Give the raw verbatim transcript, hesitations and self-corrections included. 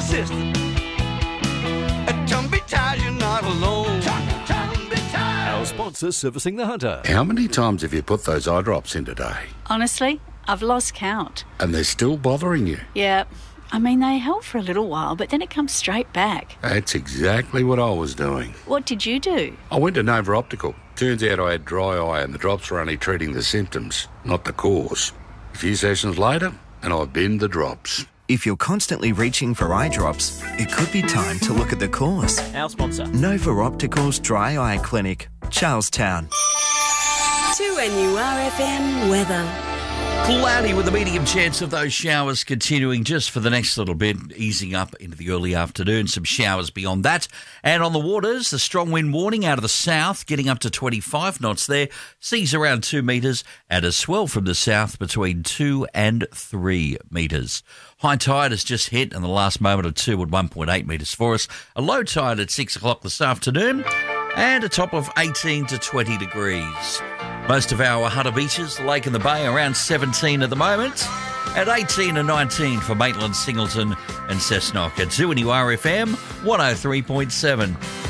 sister. Tumby Tide, you're not alone. Tumby Tide. Our sponsor, Servicing the Hunter. How many times have you put those eye drops in today? Honestly, I've lost count. And they're still bothering you? Yeah. I mean, they help for a little while, but then it comes straight back. That's exactly what I was doing. What did you do? I went to Nova Optical. Turns out I had dry eye and the drops were only treating the symptoms, not the cause. A few sessions later, and I binned the drops. If you're constantly reaching for eye drops, it could be time to look at the cause. Our sponsor. Nova Optical's Dry Eye Clinic, Charlestown. two N U R F M weather. Cloudy with a medium chance of those showers continuing just for the next little bit, easing up into the early afternoon. Some showers beyond that. And on the waters, the strong wind warning out of the south, getting up to twenty-five knots there. Seas around two metres and a swell from the south between two and three metres. High tide has just hit in the last moment or two at one point eight metres for us. A low tide at six o'clock this afternoon and a top of eighteen to twenty degrees. Most of our Hunter beaches, the lake and the bay, around seventeen at the moment. At eighteen and nineteen for Maitland, Singleton and Cessnock. At two N U R F M one oh three point seven.